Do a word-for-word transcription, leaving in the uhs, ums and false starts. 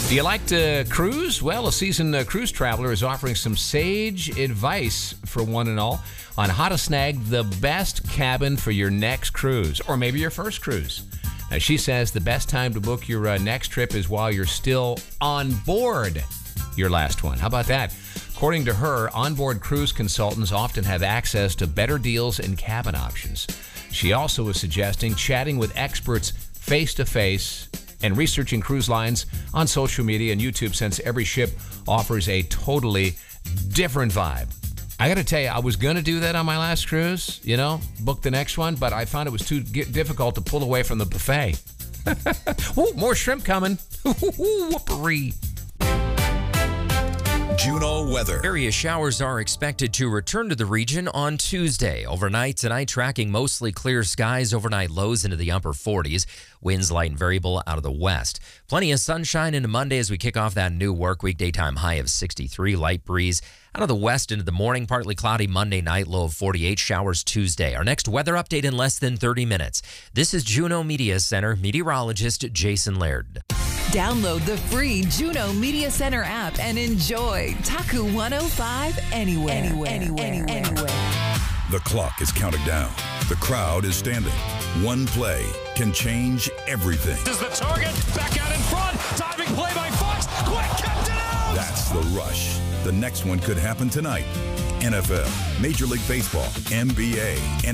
Do you like to cruise? Well, a seasoned uh, cruise traveler is offering some sage advice for one and all on how to snag the best cabin for your next cruise, or maybe your first cruise. Now, she says the best time to book your uh, next trip is while you're still on board your last one. How about that? According to her, onboard cruise consultants often have access to better deals and cabin options. She also is suggesting chatting with experts face-to-face and researching cruise lines on social media and YouTube, since every ship offers a totally different vibe. I got to tell you, I was going to do that on my last cruise, you know, book the next one, but I found it was too difficult to pull away from the buffet. Ooh, more shrimp coming. Whoopery. Juneau weather. Area showers are expected to return to the region on Tuesday. Overnight tonight, tracking mostly clear skies. Overnight lows into the upper forties. Winds light and variable out of the west. Plenty of sunshine into Monday as we kick off that new work week. Daytime high of sixty-three. Light breeze out of the west into the morning. Partly cloudy Monday night. Low of forty-eight. Showers Tuesday. Our next weather update in less than thirty minutes. This is Juneau Media Center meteorologist Jason Laird. Download the free Juneau Media Center app and enjoy Taku one oh five anywhere, anywhere, anywhere, anywhere. anywhere. The clock is counting down. The crowd is standing. One play can change everything. This is the target. Back out in front. Diving play by Fox. Quick, kept it out. That's the rush. The next one could happen tonight. N F L, Major League Baseball, N B A,